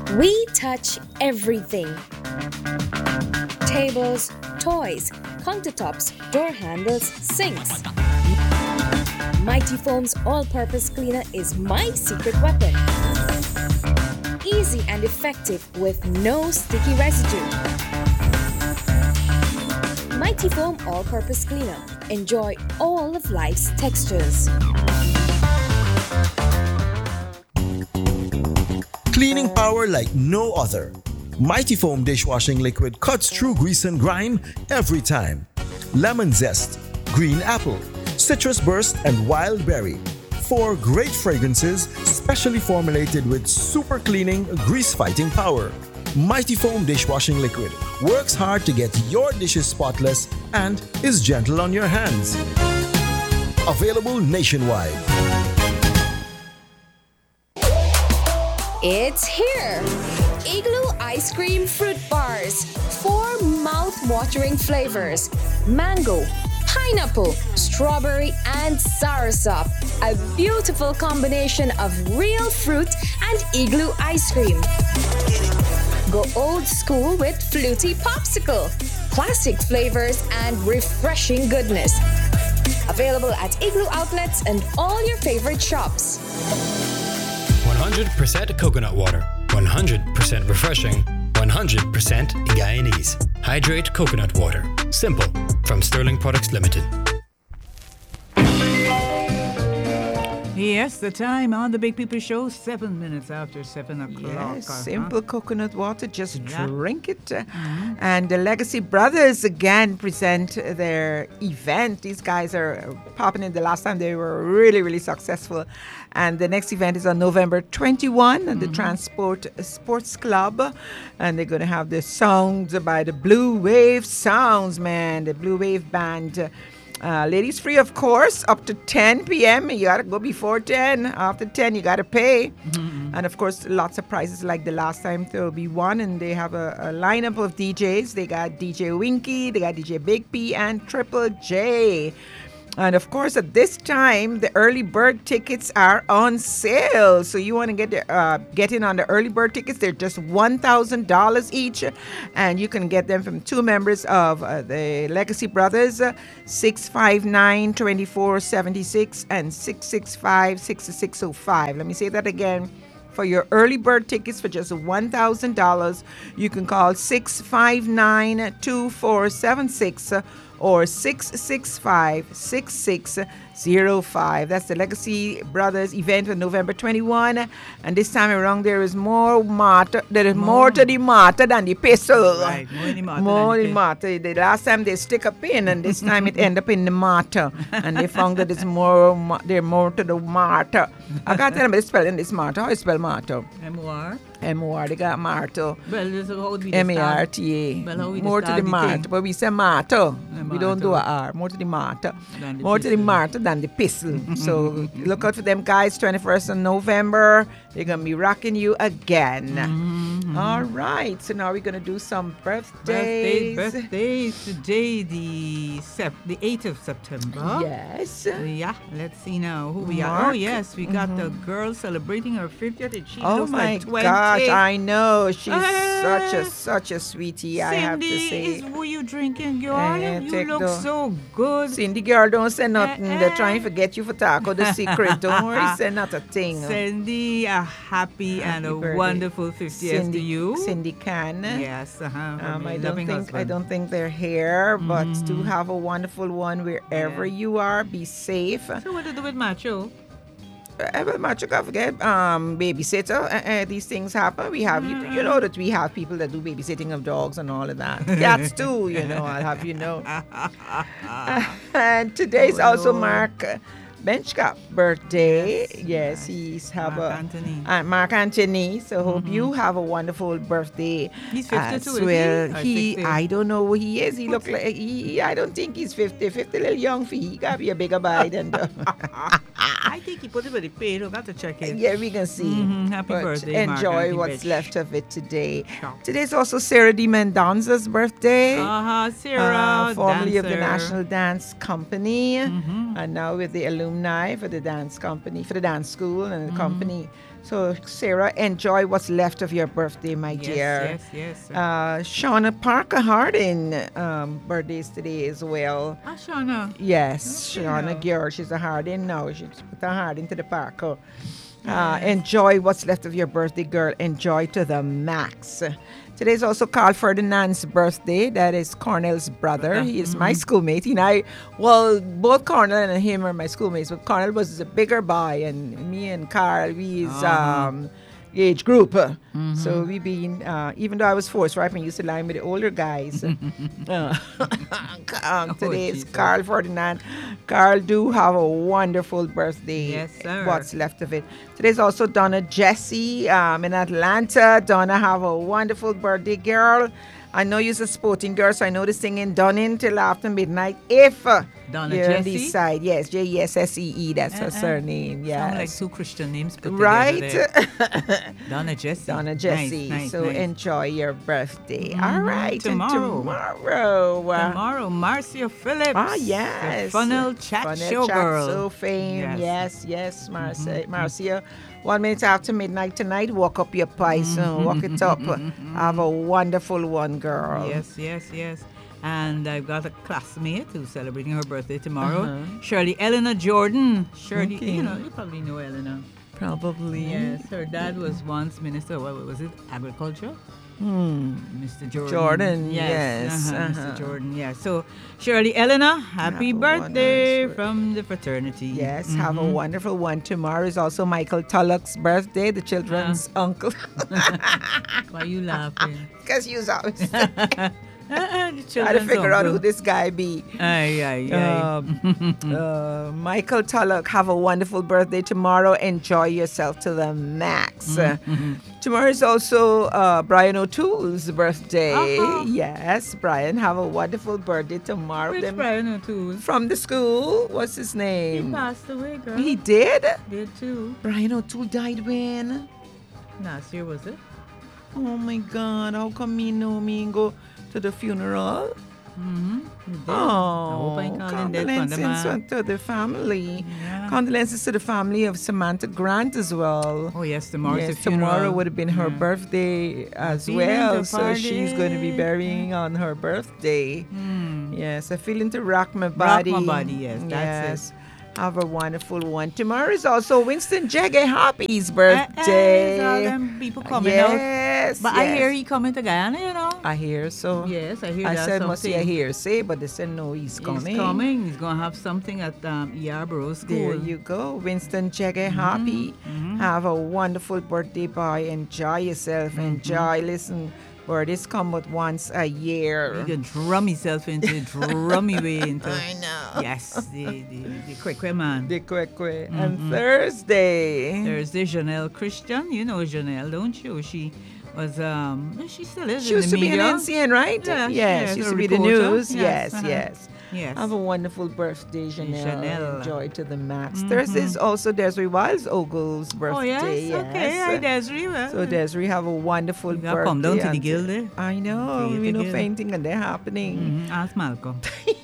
We touch everything: tables, toys, countertops, door handles, sinks. Mighty Foam's all-purpose cleaner is my secret weapon. Easy and effective with no sticky residue. Mighty Foam all-purpose cleaner. Enjoy all of life's textures. Cleaning power like no other. Mighty Foam dishwashing liquid cuts through grease and grime every time. Lemon zest, green apple, citrus burst, and wild berry. 4 great fragrances specially formulated with super cleaning, grease-fighting power. Mighty Foam dishwashing liquid works hard to get your dishes spotless and is gentle on your hands. Available nationwide. It's here! Igloo Ice Cream Fruit Bars. 4 mouth-watering flavors: mango, pineapple, strawberry, and soursop. A beautiful combination of real fruit and igloo ice cream. Go old school with Fluty Popsicle. Classic flavors and refreshing goodness. Available at Igloo outlets and all your favorite shops. 100% coconut water, 100% refreshing, 100% Guyanese. Hydrate coconut water. Simple. From Sterling Products Limited. Yes, the time on the Big People Show, 7 minutes after 7 o'clock. Yes, simple coconut water, just drink it. And the Legacy Brothers again present their event. These guys are popping in. The last time they were really, really successful. And the next event is on November 21 at the Transport Sports Club. And they're going to have the sounds by the Blue Wave Sounds, man. The Blue Wave Band. Ladies free, of course, up to 10 p.m. You got to go before 10. After 10, you got to pay. And, of course, lots of prizes like the last time. There will be one, and they have a lineup of DJs. They got DJ Winky, they got DJ Big P, and Triple J. And, of course, at this time, the early bird tickets are on sale. So you want to get in on the early bird tickets. They're just $1,000 each. And you can get them from 2 members of the Legacy Brothers, 659-2476 and 665-6605. Let me say that again. For your early bird tickets for just $1,000, you can call 659-2476 or 665-6605. That's the Legacy Brothers event on November 21. And this time around, there is more matter. There is more to the matter than the pistol. Right, more than the matter. The last time they stick a pin, and this time it end up in the matter. And they found that it's more to the matter. I can't tell them the spelling this matter. How you spell matter? M-O-R? M-O-R. They got matter. Well, this is how it be M-A-R-T-A. Well, how we More to the start the matter. thing. But we say matter. We don't do a matter. R. More to the matter. Than the More to the pistol. matter than the pistol. So look out for them guys. 21st of November. They're going to be rocking you again. All right. So now we're going to do some birthdays. Birthdays today, the 8th of September. Yes. Yeah, let's see now who we are. Oh, Mark. yes, we got the girl celebrating her 50th. And she Oh looks my like 20. gosh, I know. She's Ah. such a sweetie, I have to say. Cindy, were you drinking, girl? You take look the- so good. Cindy girl, don't say nothing. They're Eh. trying to get you for taco the secret. Don't worry, say not a thing. Cindy, a happy and a birthday. wonderful 50th to you. Cindy can. Yes, I don't think they're here, but do have a wonderful one wherever you are. Be safe. So what to do with Macho? Well, much you can't forget, babysitter. These things happen. We have, you know that we have people that do babysitting of dogs and all of that. Cats too, you know, I'll have you know. And today's also Mark Benchka birthday. Yes, he's have Mark a Anthony. Mark Anthony. So hope you have a wonderful birthday. He's 52, as is he? well. Or He, 60? I don't know what he is. He look like I don't think he's 50. 50 a little young for he gotta be a bigger boy than the. I think he put it with the pay. Don't have to check it. Yeah, we can see. Happy But birthday, Mark enjoy Anthony what's Bitch. left of it today. Sure. Today's also Sarah D. Mendonza's birthday. Sarah, Formerly of the dancer. National Dance Company, and now with the alumni for the dance company, for the dance school and the company. So, Sarah, enjoy what's left of your birthday, my dear. Yes. Shauna Parker Harding, birthday's today as well. Shauna. Yes, Okay, Shauna now. girl. She's a Harding now. She's put her Harding to the Parker. Enjoy what's left of your birthday, girl. Enjoy to the max. Today's also Carl Ferdinand's birthday. That is Cornell's brother. He is my schoolmate. Both Cornell and him are my schoolmates, but Cornell was a bigger boy, and me and Carl, we's age group. So we been, even though I was forced, right, I used to line with the older guys. Today is Jesus. Carl Ferdinand. Carl do have a wonderful birthday. Yes, sir. What's left of it. Today's also Donna Jessie in Atlanta. Donna have a wonderful birthday, girl. I know you're a sporting girl, so I know this singing done in till after midnight. If Donna you're on Jessie? this side, yes, Jessee, that's her surname. Sound like Yes, two Christian names put right. together there. Donna Jessie. Donna Jessie. Nice, So nice. enjoy your birthday. All right, Tomorrow. And tomorrow. Tomorrow, Marcia Phillips. Yes. The Funnel Chat Funnel Chat Showgirl. So fame. Yes. Yes, Marcia. 1 minute after midnight tonight, walk up your pies. Walk it up. Have a wonderful one, girl. Yes. And I've got a classmate who's celebrating her birthday tomorrow. Shirley Eleanor Jordan. Shirley, Okay. you probably know Eleanor. Probably. Yes, her dad was once minister. What was it? Agriculture. Mr. Jordan. Jordan, Yes. yes, Mr. Jordan. Yeah. So, Shirley Eleanor, happy Have a birthday wonderful- from the fraternity. Yes, have a wonderful one. Tomorrow is also Michael Tulloch's birthday, the children's uncle. Why you laughing? Because you always The try to children's figure out uncle. who this guy be. Aye. Michael Tulloch, have a wonderful birthday tomorrow. Enjoy yourself to the max. Tomorrow is also Brian O'Toole's birthday. Uh-huh. Yes, Brian, have a wonderful birthday tomorrow. Which Them- Brian O'Toole? From the school, what's his He name? passed away, girl. He did? did too. Brian O'Toole died when? Last year, was it? Oh my God, how come me know me and go to the funeral? He did. Oh, I hope I call him dead from the condolences man. to the family. Yeah. Condolences to the family of Samantha Grant as well. Oh, yes, tomorrow's Yes, the funeral. tomorrow would have been her birthday as Feeling well, the so she's going to be party. burying on her birthday. Yes, I feeling to rock my body. body, yes, that's it. Have a wonderful one. Tomorrow is also Winston Jagger Hoppy's birthday. All them people coming out. Yes, But I yes. hear he coming to Guyana, you know. I hear so. Yes, I hear I that's said must be a something. hearsay, but they said no, he's coming. He's coming. He's going to have something at Yarborough School. There you go, Winston Jagger Hoppy. Have a wonderful birthday, boy. Enjoy yourself. Enjoy. Listen, birthdays come but once a year. He can drum himself into, drummy way into. I know. Yes, the quick man. The quick. And Thursday. Thursday, Janelle Christian. You know Janelle, don't you? She was, she still is She in used the to be an media. NCN, right? Yeah, yes. yes, She used a to be the reporter. news. Yes, Yes. Yes. Have a wonderful birthday, Janelle. Janelle. Enjoy to the max. Thursday is also Desiree Wiles Ogle's birthday. Oh, yes? Okay. Hi, Desiree. Well, So Desiree, have a wonderful you birthday. gotta come down to the and- guild there. I know. Okay, We the know guild. fainting and they're happening. Ask Malcolm.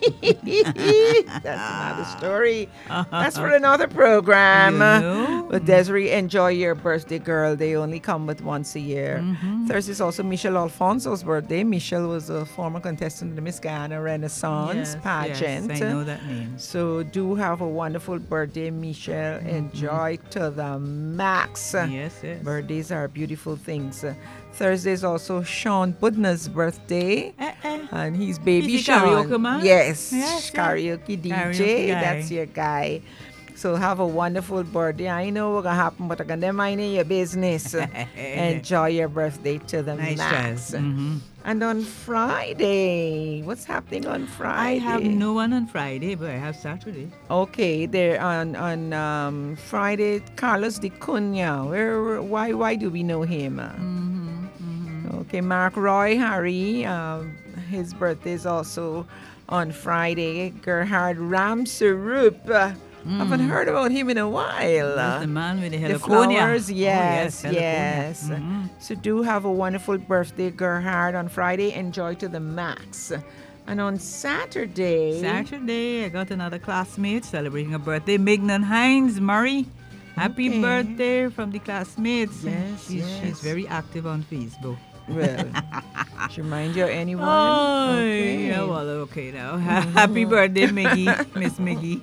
That's another story. That's for another program. You know? But Desiree, enjoy your birthday, girl. They only come but once a year. Thursday is also Michelle Alfonso's birthday. Michelle was a former contestant of the Miss Guyana Renaissance pageant. Yes, I know that name. So do have a wonderful birthday, Michelle. Enjoy to the max. Yes, yes. Birthdays are beautiful things. Thursday is also Sean Budna's birthday. And he's baby Is he Sean. karaoke man? Yes, Yes, karaoke DJ. Karaoke guy. That's your guy. So have a wonderful birthday. I know what's gonna happen, but I'm gonna mind in your business. Enjoy your birthday to the Nice max. choice. Mhm. And on Friday, what's happening on Friday? I have no one on Friday, but I have Saturday. Okay, there on Friday, Carlos de Cunha. Why do we know him? Okay, Mark Roy Harry. His birthday is also on Friday. Gerhard Ramsarup. Haven't heard about him in a while. That's the man with the The heliconia. flowers, Oh, yes, heliconia. yes. Mhm. So do have a wonderful birthday, Gerhard, on Friday. Enjoy to the max. And on Saturday, Saturday, I got another classmate celebrating her birthday, Mignon Hines Murray. Happy Okay. birthday from the classmates. Yes, She's yes. very active on Facebook. Well, she remind you of anyone? Oh, Okay. yeah, well, okay now. Happy birthday, Miggy, Miss Miggy.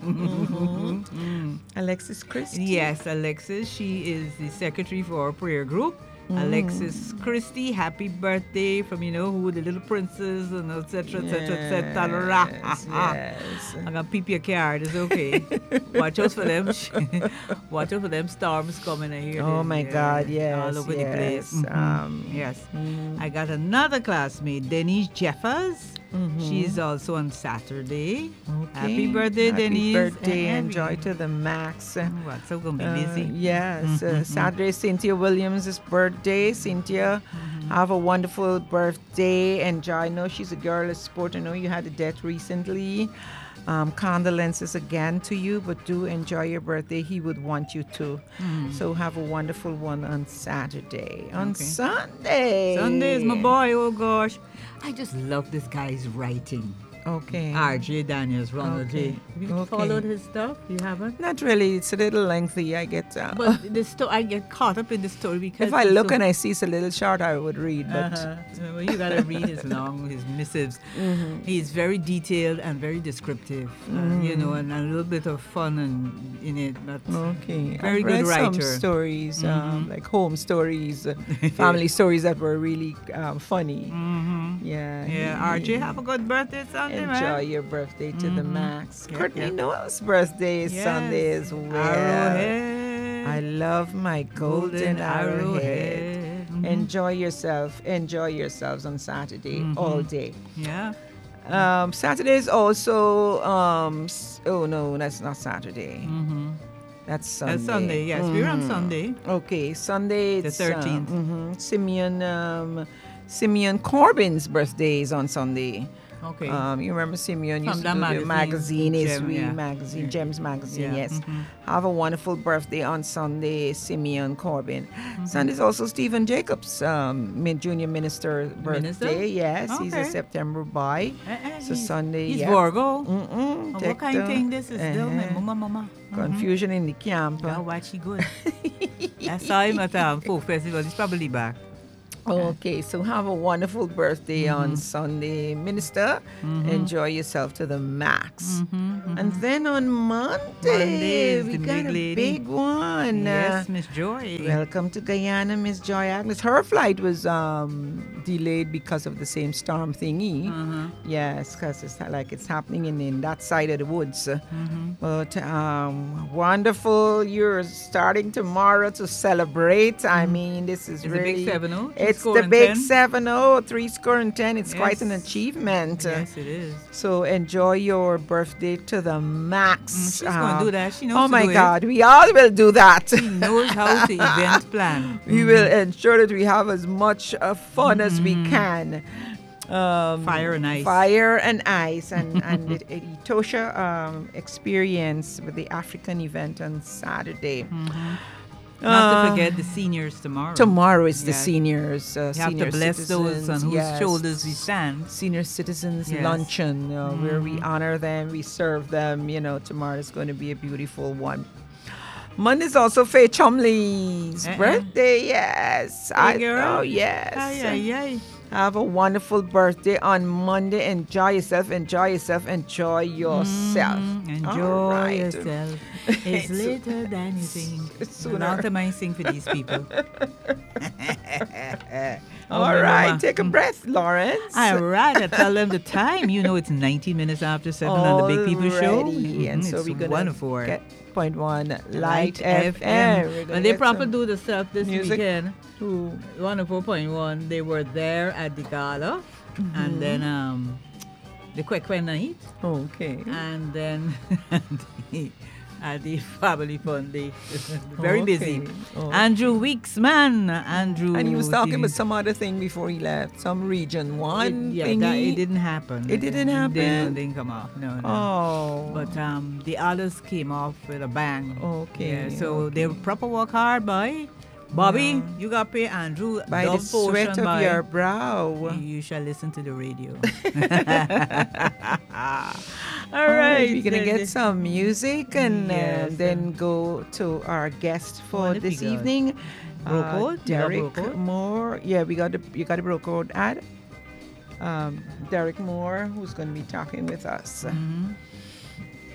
Alexis Christie. Yes, Alexis. She is the secretary for our prayer group. Alexis Christie, happy birthday from, who, the little princess, and et cetera, et cetera, et cetera. Yes. I'm going to peep your card. It's okay. Watch out for them. Watch out for them storms coming. I hear Oh them, my God, yes. all over the place. yes. Yes. I got another classmate, Denise Jeffers. She's also on Saturday. Happy birthday, Happy Denise. birthday. And Enjoy to the max. What's so going to be busy? Yes. Saturday, Cynthia Williams' birthday. Cynthia, have a wonderful birthday. Enjoy. I know she's a girl of sport. I know you had a death recently. Condolences again to you, but do enjoy your birthday. He would want you to. So have a wonderful one on Saturday. On Okay. Sunday. Sunday is my boy. Oh, gosh. I just love this guy's writing. Okay. R.J. Daniels, Ronald Okay. J. Have you Okay. followed his stuff? You haven't? Not really. It's a little lengthy. I get. But I get caught up in the story because if I it's look so, and I see it's a little short, I would read. But well, you gotta read his missives. He's very detailed and very descriptive, and a little bit of fun in it. But okay, very I've good read some writer. stories, like home stories, family stories that were really funny. Yeah. Yeah, RJ, have a good birthday Sunday, Enjoy man. your birthday to the max. Yep, Courtney yep. Noel's birthday is Yes. Sunday as well. Arrowhead. I love my golden arrowhead. Enjoy yourself. Enjoy yourselves on Saturday all day. Yeah. Saturday is also. Oh no, that's not Saturday. That's Sunday. That's Sunday, yes. We're on Sunday. Okay, Sunday. The It's, 13th. Simeon Corbin's birthday is on Sunday. Okay. You remember Simeon From used to that do magazine, the magazine, Gem, Isri yeah. magazine, Gems magazine, Yeah, yes. Have a wonderful birthday on Sunday, Simeon Corbin. Sunday is also Stephen Jacobs, junior minister birthday. Yes, he's a Okay. September boy. So Sunday, He's yeah. Virgo. Mm-mm, What kind of thing this is? Still, Uh-huh. mama. Confusion in the camp. Yeah, watch he good. I saw him at folk festival. He's probably back. Okay, so have a wonderful birthday on Sunday, Minister. Enjoy yourself to the max. And then on Monday is we the got big a lady. big one. Yes, Miss Joy. Welcome to Guyana, Miss Joy Agnes. Her flight was delayed because of the same storm thingy. Yes, because it's not like it's happening in that side of the woods. But wonderful. You're starting tomorrow to celebrate. I mean, this is It's really... the big 7-0. It's the big 7-0, 3-10. It's quite an Yes. achievement. Yes, it is. So enjoy your birthday to the max. She's going to do that. She knows Oh to my do God, we all will do that. She knows how to event plan. We will ensure that we have as much fun as we can. Fire and ice. Fire and ice, and the Etosha experience with the African event on Saturday. Not to forget the seniors tomorrow. Tomorrow is the Yes. seniors. You have senior to bless those on whose yes. shoulders we stand. Senior citizens Yes. luncheon where we honor them, we serve them. Tomorrow is going to be a beautiful one. Monday is also Faye Chumley's birthday. Yes. Hey, girl. Oh, yes. Ay, ay, ay. Have a wonderful birthday on Monday. Enjoy yourself. Enjoy yourself. Enjoy yourself. Enjoy All right. yourself. It's later than you think. sooner. Now time I sing for these people. All right. Take a breath, Lawrence. All right, I tell them the time. You know it's 19 minutes after 7 on the Big People Show. Already. And so It's we're going 104. to get 0.1 Light Light FM. We're gonna And they get probably some do the stuff this music. weekend. Ooh. 104.1. They were there at the gala. And then the Kwekwe night. Okay. And then at the family fun day. Very busy. Oh. Andrew Weeks, man. Andrew. And he was talking about some other thing before he left. Some region one Yeah, thingy. it didn't happen. It didn't happen? Didn't come off. No, no. Oh. But the others came off with a bang. Okay, Yeah, so they proper work hard, boy. Bobby, you got to pay Andrew By the double sweat portion, of boy. your brow. You shall listen to the radio. All right. We're going to get some music and Yes, then go to our guest for What have this we got? evening. Bro code? You got Derek bro code? Moore. Yeah, you got a bro code ad. Derek Moore, who's going to be talking with us.